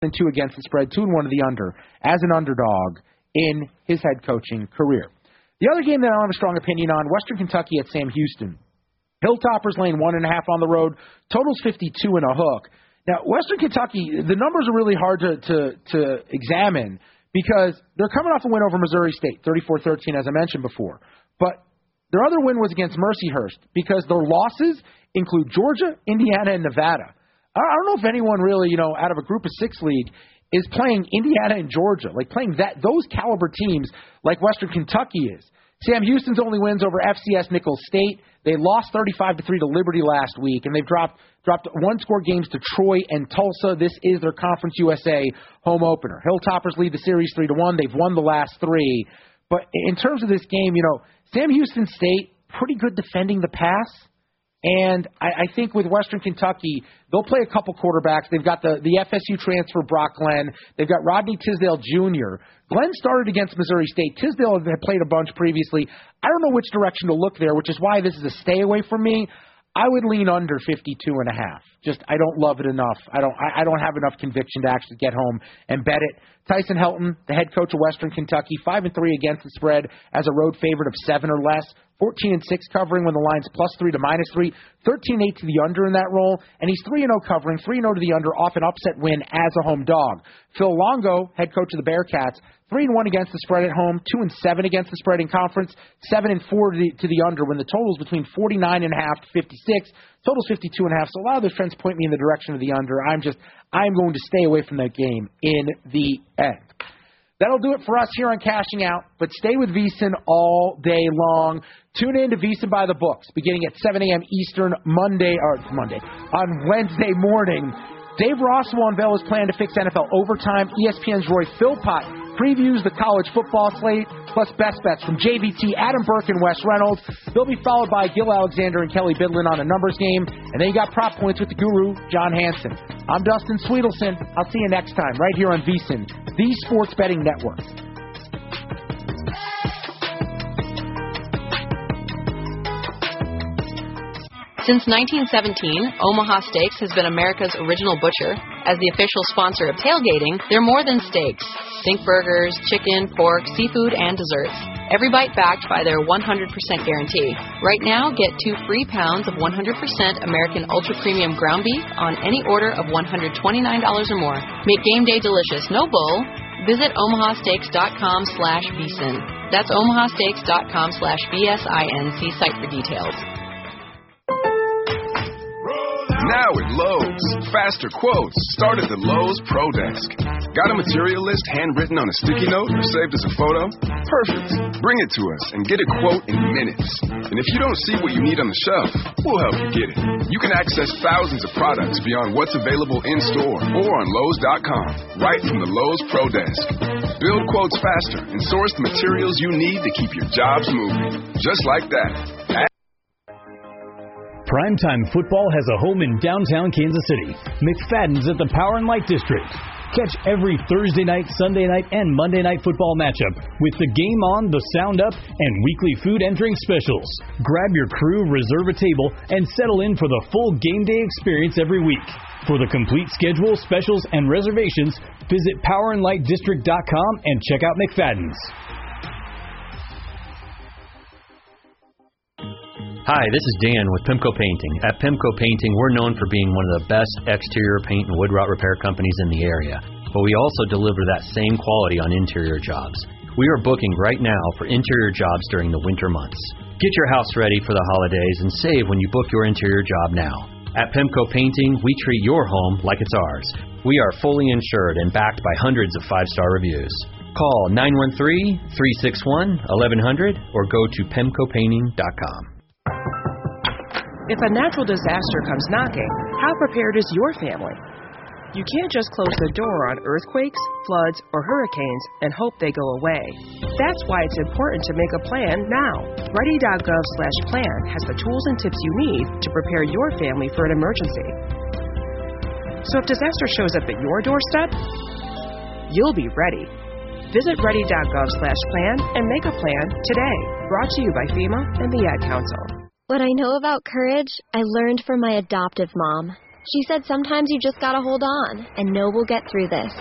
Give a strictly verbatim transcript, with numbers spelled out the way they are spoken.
and two against the spread, two and one to the under as an underdog in his head coaching career. The other game that I don't have a strong opinion on, Western Kentucky at Sam Houston. Hilltoppers laying one and a half on the road. Total's fifty-two and a hook. Now, Western Kentucky, the numbers are really hard to, to, to examine because they're coming off a win over Missouri State, thirty-four thirteen, as I mentioned before. But their other win was against Mercyhurst because their losses include Georgia, Indiana, and Nevada. I don't know if anyone really, you know, out of a group of six league is playing Indiana and Georgia, like playing that those caliber teams like Western Kentucky is. Sam Houston's only wins over F C S Nicholls State. They lost thirty-five to three to Liberty last week, and they've dropped dropped one-score games to Troy and Tulsa. This is their Conference U S A home opener. Hilltoppers lead the series three to one. They've won the last three. But in terms of this game, you know, Sam Houston State, pretty good defending the pass. And I, I think with Western Kentucky, they'll play a couple quarterbacks. They've got the, the F S U transfer, Brock Glenn. They've got Rodney Tisdale Junior Glenn started against Missouri State. Tisdale had played a bunch previously. I don't know which direction to look there, which is why this is a stay away from me. I would lean under fifty-two and a half. Just I don't love it enough. I don't I, I don't have enough conviction to actually get home and bet it. Tyson Helton, the head coach of Western Kentucky, five and three against the spread as a road favorite of seven or less. fourteen and six covering when the line's plus three to minus three. thirteen eight to the under in that role. And he's three and oh covering, three and oh to the under off an upset win as a home dog. Phil Longo, head coach of the Bearcats, three and one against the spread at home, two and seven against the spread in conference, seven and four to the, to the under when the total's between forty-nine and a half to fifty-six. Total's fifty-two and a half. So a lot of those trends point me in the direction of the under. I'm just, I'm going to stay away from that game in the end. That'll do it for us here on Cashing Out, but stay with VSiN all day long. Tune in to VSiN by the Books, beginning at seven a.m. Eastern Monday, or Monday, on Wednesday morning. Dave Ross will unveil his plan to fix N F L overtime. E S P N's Roy Philpott previews the college football slate, plus best bets from J V T, Adam Burke, and Wes Reynolds. They'll be followed by Gil Alexander and Kelly Bidlin on a numbers game. And then you got prop points with the guru, John Hansen. I'm Dustin Sweetelson. I'll see you next time right here on VSiN, the Sports Betting Network. Since nineteen seventeen, Omaha Steaks has been America's original butcher. As the official sponsor of tailgating, they're more than steaks. Think burgers, chicken, pork, seafood, and desserts. Every bite backed by their one hundred percent guarantee. Right now, get two free pounds of one hundred percent American Ultra Premium ground beef on any order of one hundred twenty-nine dollars or more. Make game day delicious, no bull. Visit omahasteaks.com slash VSiN. That's omahasteaks.com slash V S I N. See site for details. Now at Lowe's, faster quotes start at the Lowe's Pro Desk. Got a material list handwritten on a sticky note or saved as a photo? Perfect. Bring it to us and get a quote in minutes. And if you don't see what you need on the shelf, we'll help you get it. You can access thousands of products beyond what's available in store or on Lowe's dot com, right from the Lowe's Pro Desk. Build quotes faster and source the materials you need to keep your jobs moving. Just like that. Primetime football has a home in downtown Kansas City. McFadden's at the Power and Light District. Catch every Thursday night, Sunday night, and Monday night football matchup with the game on, the sound up, and weekly food and drink specials. Grab your crew, reserve a table, and settle in for the full game day experience every week. For the complete schedule, specials, and reservations, visit power and light district dot com and check out McFadden's. Hi, this is Dan with Pimco Painting. At Pimco Painting, we're known for being one of the best exterior paint and wood rot repair companies in the area, but we also deliver that same quality on interior jobs. We are booking right now for interior jobs during the winter months. Get your house ready for the holidays and save when you book your interior job now. At Pimco Painting, we treat your home like it's ours. We are fully insured and backed by hundreds of five-star reviews. Call nine one three, three six one, one one zero zero or go to pimco painting dot com. If a natural disaster comes knocking, how prepared is your family? You can't just close the door on earthquakes, floods, or hurricanes and hope they go away. That's why it's important to make a plan now. Ready dot gov slash plan has the tools and tips you need to prepare your family for an emergency. So if disaster shows up at your doorstep, you'll be ready. Visit ready dot gov slash plan and make a plan today. Brought to you by FEMA and the Ad Council. What I know about courage, I learned from my adoptive mom. She said sometimes you just gotta hold on and know we'll get through this.